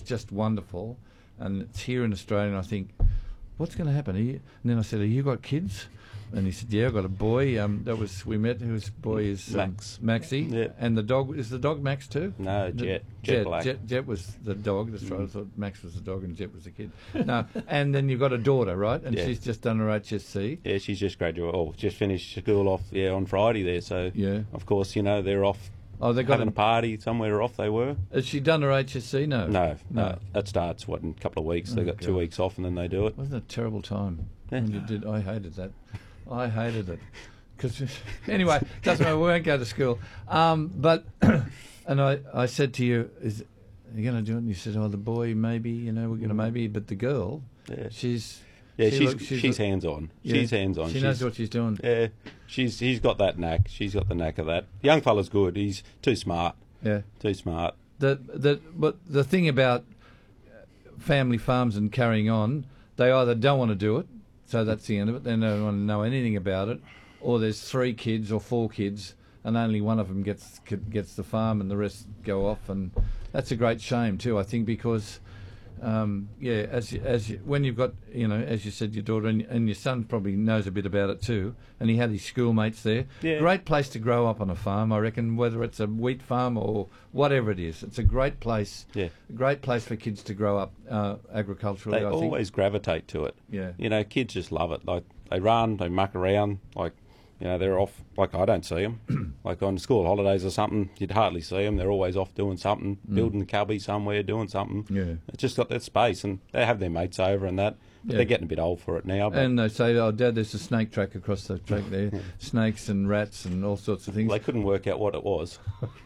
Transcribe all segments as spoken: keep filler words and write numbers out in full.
just wonderful, and it's here in Australia. And I think, what's going to happen? Are you, and then I said, "Have you got kids?" And he said, "Yeah, I've got a boy." Um, that was we met. Whose boy is um, Max. Maxie, Yeah. and the dog is the dog Max too. No, The- Jet. Jet, Jet, Black. Jet, Jet was the dog. That's right. I thought Max was the dog and Jet was the kid. No, and then you've got a daughter, right? And Yeah. she's just done her H S C. Yeah, she's just graduated, or just finished school off, yeah, on Friday there. So, Yeah. of course, you know, they're off Oh, they got having a, a party somewhere off they were. Has she done her H S C? No. No, No. no. That starts, what, in a couple of weeks. They Oh, got two God. weeks off and then they do it. Wasn't it a terrible time Yeah. when you did? I hated that. I hated it. Because anyway, doesn't matter. We won't go to school. Um, but and I, I said to you, "Is are you going to do it?" And you said, "Oh, the boy, maybe. You know, we're going to maybe." But the girl, Yeah. she's Yeah, she she's looks- she's, she's- hands on. yeah, She's hands on. She she's, knows what she's doing. Yeah, she's he's got that knack. She's got the knack of that. Young fella's good. He's too smart. Yeah. Too smart. The the but the thing about family farms and carrying on, they either don't want to do it, so that's the end of it. They don't want to know anything about it, or there's three kids or four kids, and only one of them gets gets the farm, and the rest go off, and that's a great shame too. I think because. Um, yeah, as you, as you, when you've got, you know, as you said, your daughter and, and your son probably knows a bit about it too, and he had his schoolmates there. Yeah. Great place to grow up on a farm, I reckon, whether it's a wheat farm or whatever it is. It's a great place. Yeah. A great place for kids to grow up uh, agriculturally. They I think. always gravitate to it. Yeah. You know, kids just love it. Like they run, they muck around. Like, you know, they're off. Like I don't see them. Like on school holidays or something, you'd hardly see them. They're always off doing something, Mm. building a cubby somewhere, doing something. Yeah. It's just got that space, and they have their mates over and that. But Yeah. they're getting a bit old for it now. But And they say, "Oh, Dad, there's a snake track across the track there, snakes and rats and all sorts of things." they couldn't work out what it was.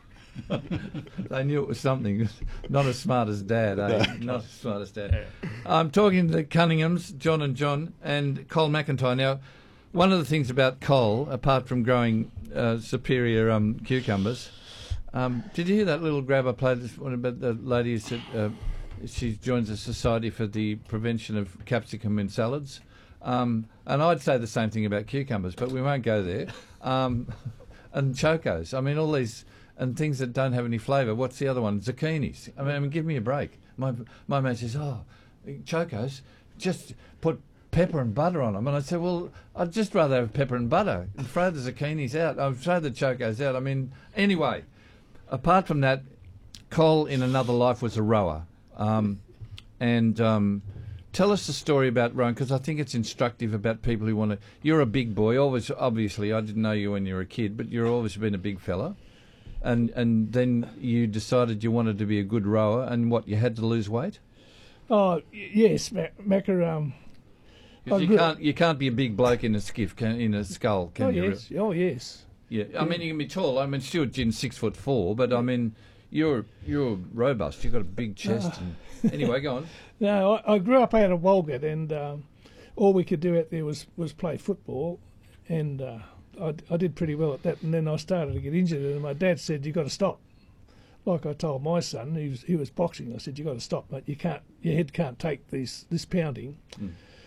They knew it was something. Not as smart as Dad, eh? Not as smart as Dad. I'm talking to the Cunninghams, John and John, and Cole McIntyre. Now, one of the things about Cole, apart from growing uh, superior um, cucumbers, um, did you hear that little grab I played this one about the lady who said uh, she joins the Society for the Prevention of Capsicum in Salads? Um, and I'd say the same thing about cucumbers, but we won't go there. Um, and chocos. I mean, all these... and things that don't have any flavour. What's the other one? Zucchinis. I mean, I mean, give me a break. My my mate says, "Oh, chocos, just put pepper and butter on them." And I said, "Well, I'd just rather have pepper and butter. And throw the zucchinis out. I'd throw the chocos out." I mean, anyway, apart from that, Cole in another life was a rower. Um, and um, tell us the story about rowing, because I think it's instructive about people who want to... You're a big boy. Always, obviously, I didn't know you when you were a kid, but you've always been a big fella. And and then you decided you wanted to be a good rower, and what, you had to lose weight? Oh, y- yes, Ma- Macca. Um, 'Cause I you grew- can't you can't be a big bloke in a skiff, can, in a scull, can oh, you? yes. Oh, yes. Yeah, I mean you can be tall. I mean Stuart Ginn's six foot four, but I mean you're you're robust. You've got a big chest. And, anyway, go on. No, I, I grew up out of Walgett, and um, all we could do out there was, was play football, and uh, I, I did pretty well at that. And then I started to get injured, and my dad said, "You got to stop." Like I told my son, he was he was boxing. I said, "You got to stop, mate. You can't. Your head can't take these this pounding." Mm.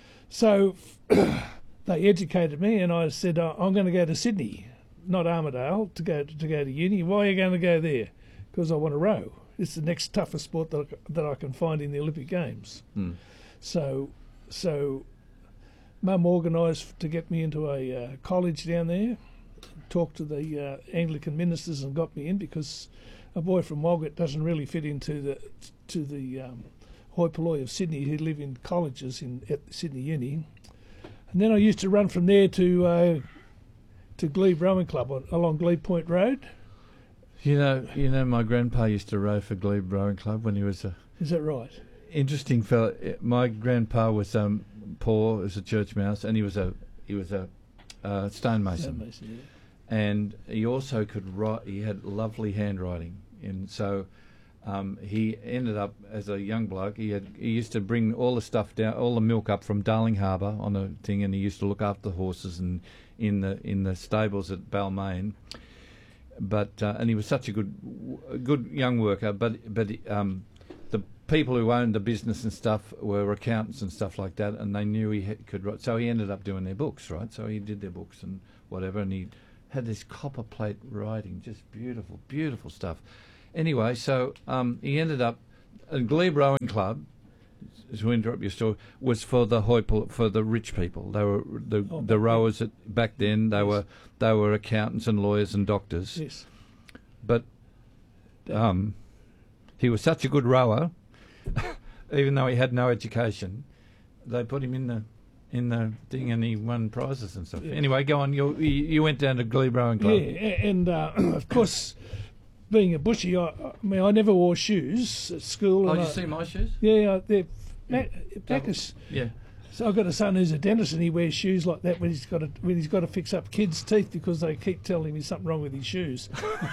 So they educated me, and I said, "Oh, I'm going to go to Sydney, not Armidale, to go to, to go to uni." "Why are you going to go there?" "Because I want to row. It's the next toughest sport that I, that I can find in the Olympic Games." Mm. So, so Mum organised to get me into a uh, college down there. Talked to the uh, Anglican ministers and got me in, because a boy from Walgett doesn't really fit into the to the um, hoi polloi of Sydney, who live in colleges in at Sydney Uni. And then I used to run from there to uh, to Glebe Rowing Club on, along Glebe Point Road. You know, you know, my grandpa used to row for Glebe Rowing Club when he was a Is that right? interesting fella. My grandpa was um, poor as a church mouse, and he was a he was a uh, stonemason. Stonemason, yeah. And he also could write. He had lovely handwriting, and so um, he ended up as a young bloke. He had he used to bring all the stuff down, all the milk up from Darling Harbour on a thing, and he used to look after the horses and in the in the stables at Balmain. But uh, and he was such a good a good young worker. But but um, the people who owned the business and stuff were accountants and stuff like that, and they knew he had, could write. So he ended up doing their books, right? So he did their books and whatever, and he had this copper plate writing, just beautiful, beautiful stuff. Anyway, so um, he ended up a Glebe Rowing Club, to interrupt your story, was for the hoi pol- for the rich people. They were the Oh, the back rowers at, back then. They Yes. were they were accountants and lawyers and doctors. Yes. But um, he was such a good rower, even though he had no education. They put him in the in the thing, and he won prizes and stuff. Yeah. Anyway, go on. You you you went down to Glebe Rowing Club. Yeah, a- and uh, of course, being a bushy, I, I mean, I never wore shoes at school. Oh, and you I, see my shoes? Yeah, they're Mac, Macca's. Yeah. So I've got a son who's a dentist, and he wears shoes like that when he's got to when he's got to fix up kids' teeth because they keep telling him there's something wrong with his shoes.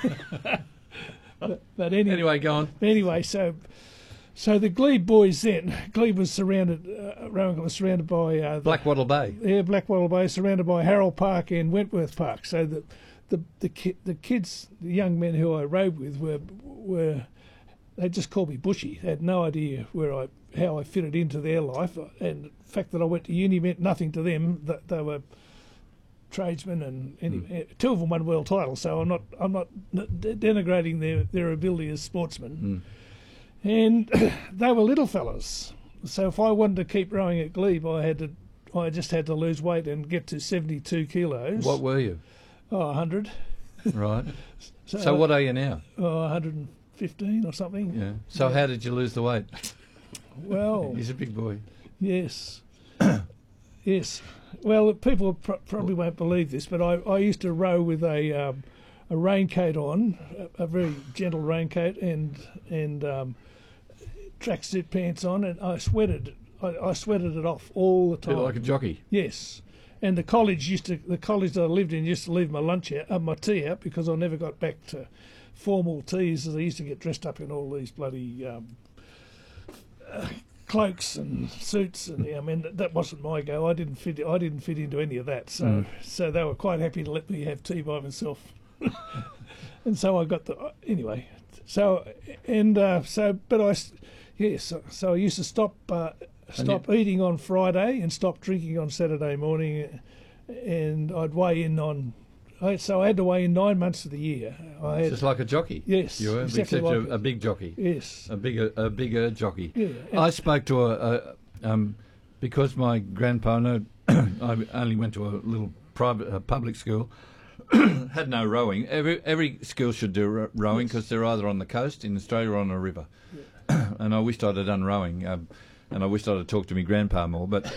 but, but anyway, Anyway, go on. anyway, so so the Glebe boys then, Glebe was surrounded, uh, Rowing was surrounded by uh, the, Blackwattle Bay. yeah, Blackwattle Bay, surrounded by Harold Park and Wentworth Park. So the the the, ki- the kids, the young men who I rode with were were they just called me Bushy. They had no idea where I how I fitted into their life, and the fact that I went to uni meant nothing to them. That they were tradesmen, and anyway, mm. two of them won world titles. So I'm not I'm not denigrating their their ability as sportsmen. Mm. And they were little fellas. So if I wanted to keep rowing at Glebe, I had to I just had to lose weight and get to seventy-two kilos. What were you? Oh, one hundred. Right. So, So what are you now? Oh, one hundred fifteen or something. Yeah. So how did you lose the weight? Well, He's a big boy. yes. Yes. Well, people pr- probably won't believe this, but I, I used to row with a um, a raincoat on, a, a very gentle raincoat, and and um, tracksuit pants on, and I sweated. I, I sweated it off all the Bit time. like a jockey. Yes. And the college used to, the college that I lived in used to leave my lunch out, uh, my tea out, because I never got back to formal teas, as I used to get dressed up in all these bloody um, uh, cloaks and suits, and I mean that, that wasn't my go. I didn't fit. I didn't fit into any of that. So, Mm. so they were quite happy to let me have tea by myself. And so I got the uh, anyway. So and uh, so, but I, s- yes. So, so I used to stop. Uh, Stop eating on Friday and stop drinking on Saturday morning, and I'd weigh in on. I, so I had to weigh in nine months of the year. I had, Just like a jockey. yes, You were, exactly except like a, a big jockey. yes, A bigger, a bigger jockey. yeah, and- I spoke to a, a um, because my grandpa, no, I only went to a little private, uh, public school, had no rowing. Every every school should do ro- rowing because Yes. they're either on the coast in Australia or on a river. And I wished I'd have done rowing, um, and I wished I'd have talked to my grandpa more. But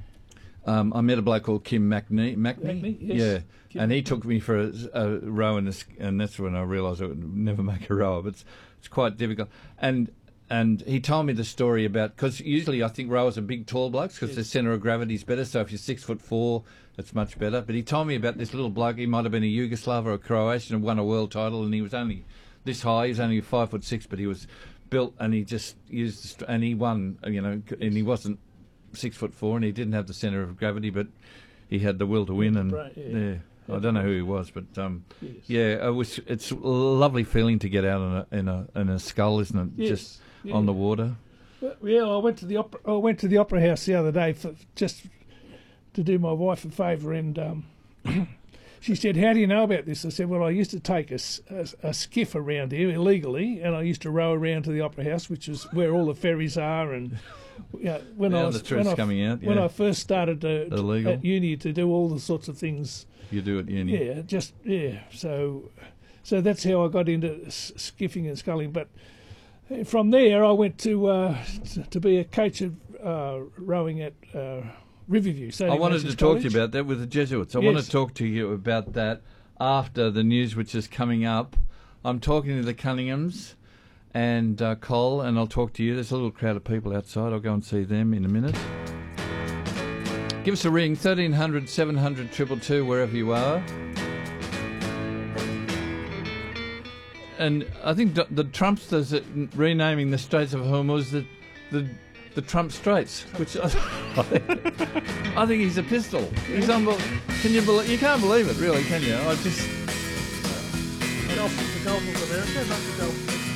um, I met a bloke called Kim McNee, McNee, Macney, yes. yeah, Kim and he McNee. took me for a, a row, and, a, sk- and that's when I realised I would never make a rower. But it's, it's quite difficult. And and he told me the story about, because usually I think rowers are big, tall blokes because the Yes. centre of gravity is better. So if you're six foot four, it's much better. But he told me about this little bloke. He might have been a Yugoslav or a Croatian and won a world title, and he was only this high. He was only five foot six, but he was built, and he just used the str- and he won. You know, c- and he wasn't six foot four, and he didn't have the centre of gravity, but he had the will to win. And Right, yeah. yeah, I don't know who he was, but um, yes. yeah, it was. It's a lovely feeling to get out in a in a in a scull, isn't it? Yes, Just yeah. on the water. Well, yeah, I went to the opera. I went to the opera house the other day for just to do my wife a favour, and um, she said, "How do you know about this?" I said, "Well, I used to take a, s- a- a skiff around here illegally, and I used to row around to the opera house, which is where all the ferries are." And you know, when Now I was the truth's when I, coming out. when Yeah, I first started to, Illegal. at uni to do all the sorts of things. you do it, uni. Yeah, just yeah. So, so that's how I got into s- skiffing and sculling. But uh, from there, I went to uh, t- to be a coach of uh, rowing at uh, Riverview. So I wanted to talk to you about that with the Jesuits. I want Yes. to talk to you about that after the news, which is coming up. I'm talking to the Cunninghams and uh, Cole, and I'll talk to you. There's a little crowd of people outside. I'll go and see them in a minute. Give us a ring, thirteen hundred, seven hundred, two two two, wherever you are. And I think the, the Trumpsters are renaming the Straits of Hormuz the the, the Trump Straits, which I, I, think, I think he's a pistol. He's unbel- Can you believe? You can't believe it, really, can you? I just. The Gulf, the Gulf of America, not the Gulf.